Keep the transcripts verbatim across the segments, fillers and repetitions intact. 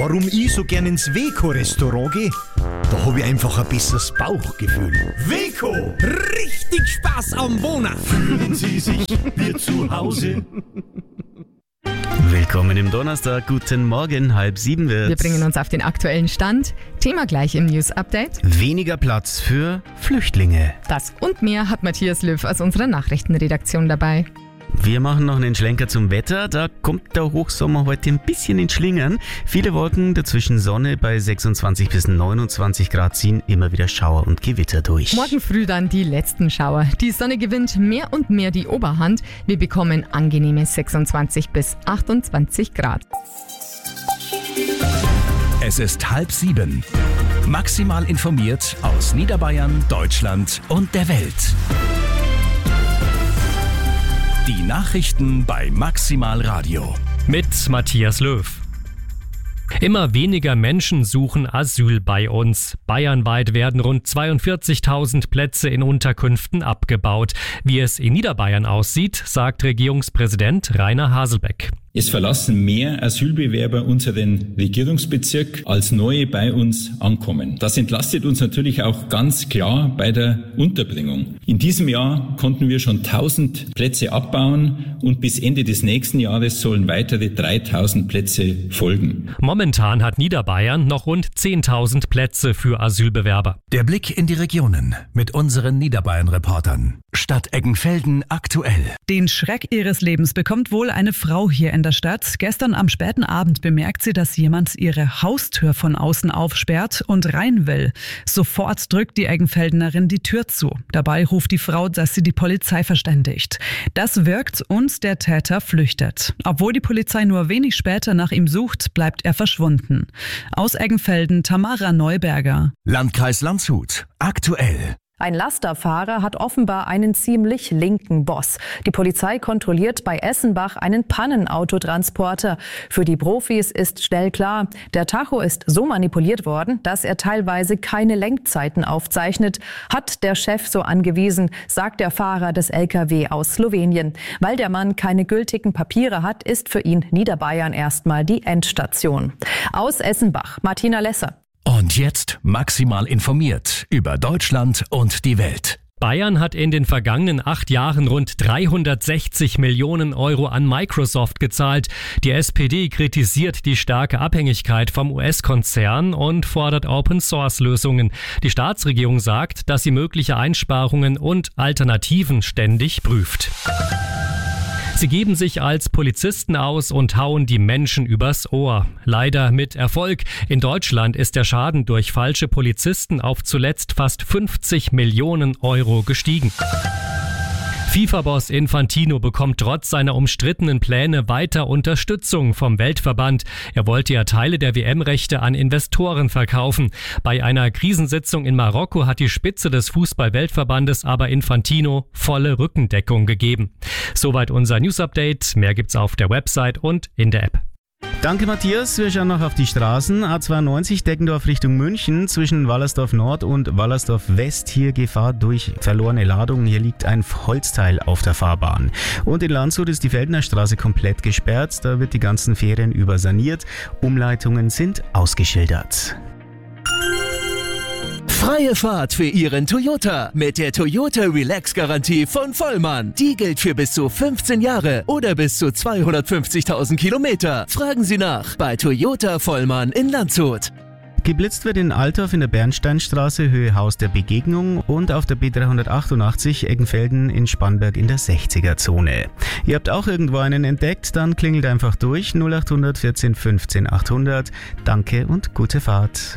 Warum ich so gern ins Weco-Restaurant gehe? Da habe ich einfach ein besseres Bauchgefühl. Weco! Richtig Spaß am Wohnen! Fühlen Sie sich wie zu Hause? Willkommen im Donnerstag, guten Morgen, halb sieben wird's. Wir bringen uns auf den aktuellen Stand. Thema gleich im News-Update. Weniger Platz für Flüchtlinge. Das und mehr hat Matthias Löw aus unserer Nachrichtenredaktion dabei. Wir machen noch einen Schlenker zum Wetter. Da kommt der Hochsommer heute ein bisschen in Schlingern. Viele Wolken, dazwischen Sonne bei sechsundzwanzig bis neunundzwanzig Grad, ziehen immer wieder Schauer und Gewitter durch. Morgen früh dann die letzten Schauer. Die Sonne gewinnt mehr und mehr die Oberhand. Wir bekommen angenehme sechsundzwanzig bis achtundzwanzig Grad. Es ist halb sieben. Maximal informiert aus Niederbayern, Deutschland und der Welt. Die Nachrichten bei Maximal Radio. Mit Matthias Löw. Immer weniger Menschen suchen Asyl bei uns. Bayernweit werden rund zweiundvierzigtausend Plätze in Unterkünften abgebaut. Wie es in Niederbayern aussieht, sagt Regierungspräsident Rainer Haselbeck. Es verlassen mehr Asylbewerber unseren Regierungsbezirk, als neue bei uns ankommen. Das entlastet uns natürlich auch ganz klar bei der Unterbringung. In diesem Jahr konnten wir schon tausend Plätze abbauen und bis Ende des nächsten Jahres sollen weitere dreitausend Plätze folgen. Momentan hat Niederbayern noch rund zehntausend Plätze für Asylbewerber. Der Blick in die Regionen mit unseren Niederbayern-Reportern. Stadt Eggenfelden aktuell. Den Schreck ihres Lebens bekommt wohl eine Frau hier in der Stadt. Gestern am späten Abend bemerkt sie, dass jemand ihre Haustür von außen aufsperrt und rein will. Sofort drückt die Eggenfeldenerin die Tür zu. Dabei ruft die Frau, dass sie die Polizei verständigt. Das wirkt und der Täter flüchtet. Obwohl die Polizei nur wenig später nach ihm sucht, bleibt er verschwunden. Aus Eggenfelden Tamara Neuberger. Landkreis Landshut aktuell. Ein Lasterfahrer hat offenbar einen ziemlich linken Boss. Die Polizei kontrolliert bei Essenbach einen Pannenautotransporter. Für die Profis ist schnell klar, der Tacho ist so manipuliert worden, dass er teilweise keine Lenkzeiten aufzeichnet. Hat der Chef so angewiesen, sagt der Fahrer des L K W aus Slowenien. Weil der Mann keine gültigen Papiere hat, ist für ihn Niederbayern erstmal die Endstation. Aus Essenbach, Martina Lesser. Und jetzt maximal informiert über Deutschland und die Welt. Bayern hat in den vergangenen acht Jahren rund dreihundertsechzig Millionen Euro an Microsoft gezahlt. Die S P D kritisiert die starke Abhängigkeit vom U S-Konzern und fordert Open-Source-Lösungen. Die Staatsregierung sagt, dass sie mögliche Einsparungen und Alternativen ständig prüft. Sie geben sich als Polizisten aus und hauen die Menschen übers Ohr. Leider mit Erfolg. In Deutschland ist der Schaden durch falsche Polizisten auf zuletzt fast fünfzig Millionen Euro gestiegen. FIFA-Boss Infantino bekommt trotz seiner umstrittenen Pläne weiter Unterstützung vom Weltverband. Er wollte ja Teile der W M-Rechte an Investoren verkaufen. Bei einer Krisensitzung in Marokko hat die Spitze des Fußball-Weltverbandes aber Infantino volle Rückendeckung gegeben. Soweit unser News-Update. Mehr gibt's auf der Website und in der App. Danke Matthias, wir schauen noch auf die Straßen. A zweiundneunzig Deggendorf Richtung München zwischen Wallersdorf Nord und Wallersdorf West. Hier Gefahr durch verlorene Ladungen. Hier liegt ein Holzteil auf der Fahrbahn. Und in Landshut ist die Feldner Straße komplett gesperrt. Da wird die ganzen Ferien über saniert. Umleitungen sind ausgeschildert. Freie Fahrt für Ihren Toyota mit der Toyota Relax-Garantie von Vollmann. Die gilt für bis zu fünfzehn Jahre oder bis zu zweihundertfünfzigtausend Kilometer. Fragen Sie nach bei Toyota Vollmann in Landshut. Geblitzt wird in Altdorf in der Bernsteinstraße, Höhe Haus der Begegnung, und auf der B dreihundertachtundachtzig Eggenfelden in Spannberg in der sechziger-Zone. Ihr habt auch irgendwo einen entdeckt, dann klingelt einfach durch null acht hundert vierzehn fünfzehn achthundert. Danke und gute Fahrt.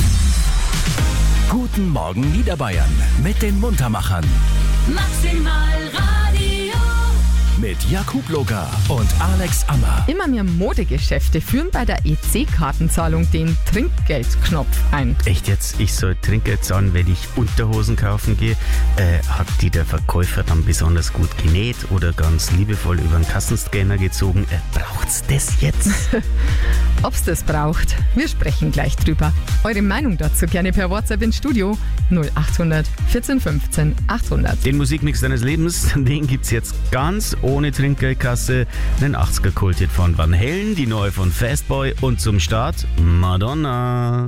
Guten Morgen Niederbayern mit den Muntermachern. Maximal Radio. Mit Jakub Loga und Alex Ammer. Immer mehr Modegeschäfte führen bei der E C-Kartenzahlung den Trinkgeldknopf ein. Echt jetzt? Ich soll Trinkgeld zahlen, wenn ich Unterhosen kaufen gehe? Äh, hat die der Verkäufer dann besonders gut genäht oder ganz liebevoll über den Kassenscanner gezogen? Äh, braucht's das jetzt? Ob's das braucht, wir sprechen gleich drüber. Eure Meinung dazu gerne per WhatsApp ins Studio null acht hundert vierzehn fünfzehn achthundert. Den Musikmix deines Lebens, den gibt's jetzt ganz ohne Trinkgeldkasse. Den achtziger-Kult-Hit von Van Halen, die neue von Fastboy und zum Start Madonna.